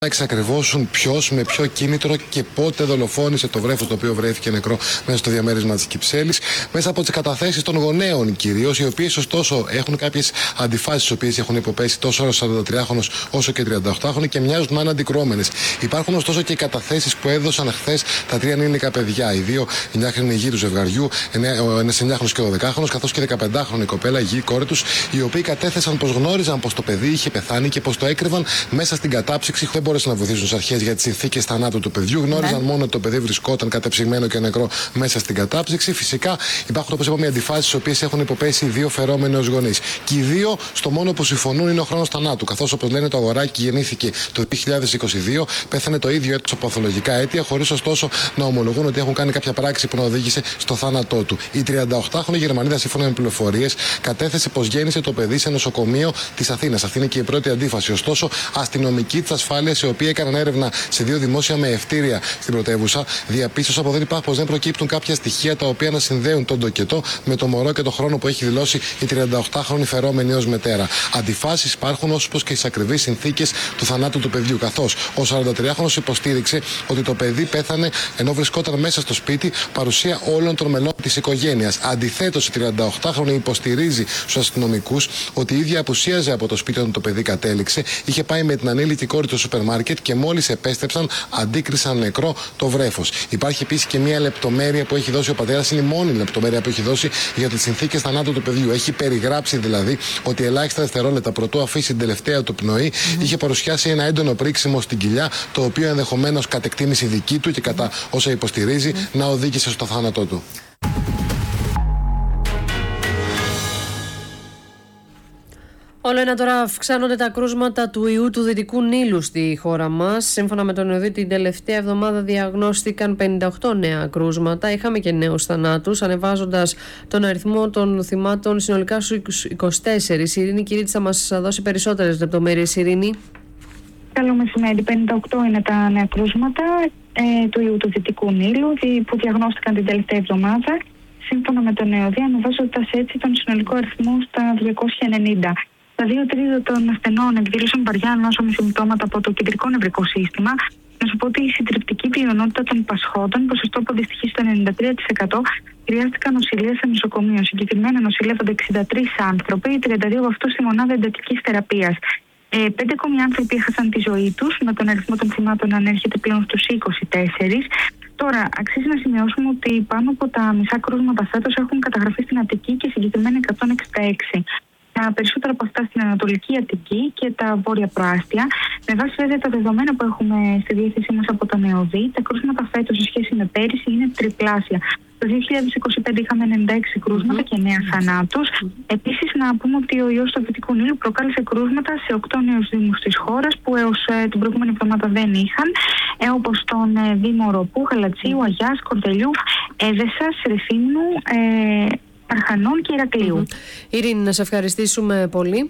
να εξακριβώσουν ποιος, με ποιο κίνητρο και πότε δολοφόνησε το βρέφος το οποίο βρέθηκε νεκρό μέσα στο διαμέρισμα της Κυψέλης, μέσα από τις καταθέσεις των γονέων κυρίως, οι οποίες ωστόσο έχουν κάποιες αντιφάσεις, οι οποίες έχουν υποπέσει τόσο ο 43χρονος όσο και 38χρονοι και μοιάζουν να είναι αντικρουόμενες. Υπάρχουν ωστόσο και οι καταθέσεις που έδωσαν χθες τα τρία ανήλικα παιδιά, οι δύο 9χρονοι γη του ζευγαριού, ένας 9χρονος και 12χρονος, καθώς και 15χρονη κοπέλα, η γη κόρη τους, οι οποίοι κατέθεσαν πως γνώριζαν πως το παιδί είχε πεθάνει και πως το έκρυβαν μέσα στην κατάψυξη. Δεν μπόρεσαν να βοηθήσουν τις αρχές για τις συνθήκες θανάτου του παιδιού. Γνώριζαν μόνο ότι το παιδί βρισκόταν κατεψυγμένο και νεκρό μέσα στην κατάψυξη. Φυσικά υπάρχουν, όπως είπαμε, αντιφάσεις, τις οποίες έχουν υποπέσει οι δύο φερόμενοι ως γονείς. Και οι δύο στο μόνο που συμφωνούν είναι ο χρόνος θανάτου. Καθώς, όπως λένε, το αγοράκι γεννήθηκε το 2022, πέθανε το ίδιο έτος από παθολογικά αίτια, χωρίς ωστόσο να ομολογούν ότι έχουν κάνει κάποια πράξη που να οδήγησε στο θάνατό του. Η 38χρονη Γερμανίδα, σύμφωνα με πληροφορίες, κατέθεσε πως γέννησε το παιδί σε νοσοκομείο της Αθήνας. Αυτή είναι και η πρώτη αντίφαση. Ωστόσο, αστυνομική της ασφάλειας, οι οποίοι έκαναν έρευνα σε δύο δημόσια μεευτήρια στην πρωτεύουσα, διαπίστωσαν πως δεν προκύπτουν κάποια στοιχεία τα οποία να συνδέουν τον τοκετό με το μωρό και τον χρόνο που έχει δηλώσει η 38χρονη φερόμενη ως μητέρα. Αντιφάσεις υπάρχουν όπως και στις ακριβείς συνθήκες του θανάτου του παιδιού. Καθώς ο 43χρονος υποστήριξε ότι το παιδί πέθανε ενώ βρισκόταν μέσα στο σπίτι, παρουσία όλων των μελών της οικογένειας. Αντιθέτως, η 38χρονη υποστηρίζει στους αστυνομικούς ότι η ίδια απουσίαζε από το σπίτι όταν το παιδί κατέληξε, είχε πάει με την ανήλικη κόρη του σούπερ μάρκετ και μόλις επέστρεψαν, αντίκρισαν νεκρό το βρέφος. Υπάρχει επίσης και μία λεπτομέρεια που έχει δώσει ο πατέρας, είναι η μόνη λεπτομέρεια που έχει δώσει για τις συνθήκες θανάτου του παιδιού. Έχει περιγράψει δηλαδή ότι ελάχιστα δευτερόλεπτα πρωτού αφήσει την τελευταία του πνοή, είχε παρουσιάσει ένα έντονο πρίξιμο στην κοιλιά, το οποίο ενδεχομένως κατ' εκτίμηση δική του και κατά όσα υποστηρίζει να οδήγησε στο θάνατό του. Όλο ένα τώρα αυξάνονται τα κρούσματα του ιού του Δυτικού Νείλου στη χώρα μας. Σύμφωνα με τον ΕΟΔΗ, την τελευταία εβδομάδα διαγνώστηκαν 58 νέα κρούσματα. Είχαμε και νέους θανάτους, ανεβάζοντας τον αριθμό των θυμάτων συνολικά στους 24. Η Ειρήνη Κυρίτης θα μας δώσει περισσότερες λεπτομέρειες. Ειρήνη. Καλό μεσημέρι. 58 είναι τα νέα κρούσματα του ιού του Δυτικού Νείλου που διαγνώστηκαν την τελευταία εβδομάδα. Σύμφωνα με τον ΕΟΔΗ, ανεβάζοντας έτσι τον συνολικό αριθμό στα 290. Τα 2 τρίτα των ασθενών εκδήλωσαν βαριά νόσημα συμπτώματα από το κεντρικό νευρικό σύστημα. Να σου πω ότι η συντριπτική πλειονότητα των πασχόντων, ποσοστό που αντιστοιχεί στο 93%, χρειάστηκαν νοσηλεία σε νοσοκομείο. Συγκεκριμένα νοσηλεύονται 63 άνθρωποι, 32 από αυτούς στη μονάδα εντατικής θεραπείας. 5 ακόμη άνθρωποι έχασαν τη ζωή τους, με τον αριθμό των θυμάτων να ανέρχεται πλέον στους 24. Τώρα, αξίζει να σημειώσουμε ότι πάνω από τα μισά κρούσματα φέτος έχουν καταγραφεί στην Αττική και συγκεκριμένα 166. Τα περισσότερα από αυτά στην Ανατολική Αττική και τα Βόρεια Προάστια. Με βάση βέβαια τα δεδομένα που έχουμε στη διάθεσή μας από τον ΕΟΔΗ, τα κρούσματα φέτος σε σχέση με πέρυσι είναι τριπλάσια. Το 2025 είχαμε 96 κρούσματα και 9 θανάτους. Επίσης, να πούμε ότι ο ιός του Δυτικού Νείλου προκάλεσε κρούσματα σε 8 νέους δήμους της χώρας που έως την προηγούμενη εβδομάδα δεν είχαν, όπως τον Δήμο Ροπού, Γαλατσίου, Αγιάς, Κορδελιού, Έδεσσας, Ρεθύμνου, Αρχανών και Ηρακλείου. Ειρήνη, να σε ευχαριστήσουμε πολύ.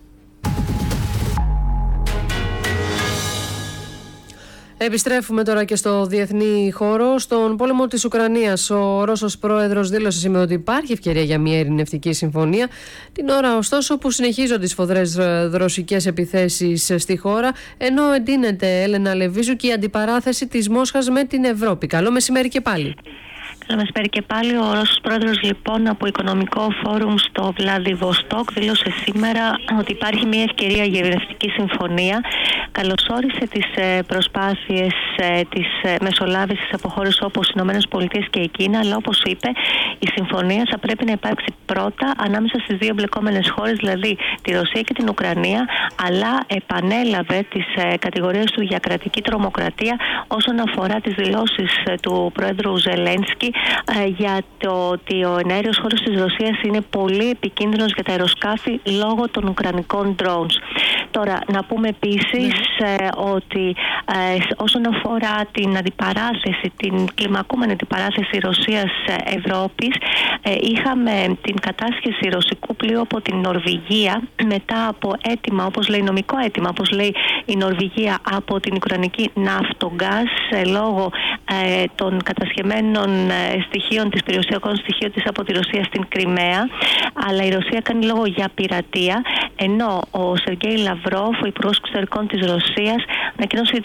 Επιστρέφουμε τώρα και στο διεθνή χώρο. Στον πόλεμο της Ουκρανίας, ο Ρώσος πρόεδρος δήλωσε σήμερα ότι υπάρχει ευκαιρία για μια ειρηνευτική συμφωνία. Την ώρα, ωστόσο, που συνεχίζονται οι σφοδρές ρωσικές επιθέσεις στη χώρα, ενώ εντείνεται, Έλενα Λεβίζου, και η αντιπαράθεση της Μόσχας με την Ευρώπη. Καλό μεσημέρι και πάλι. Καλό μεσημέρι και πάλι. Ο Ρώσος πρόεδρος λοιπόν από Οικονομικό Φόρουμ στο Βλαδιβοστόκ δήλωσε σήμερα ότι υπάρχει μια ευκαιρία για ειρηνευτική συμφωνία. Καλωσόρισε τις προσπάθειες της μεσολάβησης από χώρες όπως οι ΗΠΑ και η Κίνα, αλλά όπως είπε, η συμφωνία θα πρέπει να υπάρξει πρώτα ανάμεσα στις δύο εμπλεκόμενες χώρες, δηλαδή τη Ρωσία και την Ουκρανία, αλλά επανέλαβε τις κατηγορίες του για κρατική τρομοκρατία όσον αφορά τις δηλώσεις του πρόεδρου Ζελένσκι για το ότι ο εναέριος χώρος της Ρωσίας είναι πολύ επικίνδυνος για τα αεροσκάφη λόγω των ουκρανικών drones. Τώρα, να πούμε επίσης ότι όσον αφορά την αντιπαράθεση, την κλιμακούμενη αντιπαράθεση Ρωσίας-Ευρώπης, είχαμε την κατάσχεση ρωσικού πλοίου από την Νορβηγία μετά από αίτημα, όπως λέει νομικό αίτημα, όπως λέει η Νορβηγία, από την Ουκρανική Ναυτογκάζ λόγω των κατασχεμένων στοιχείων της, περιουσιακών στοιχείων της από τη Ρωσία στην Κριμαία. Αλλά η Ρωσία κάνει λόγο για πειρατεία, ενώ ο Σεργέη Λαυρόφ, ο Υπουργός Εξωτερικών της Ρωσίας, ανακοίνωσε ότι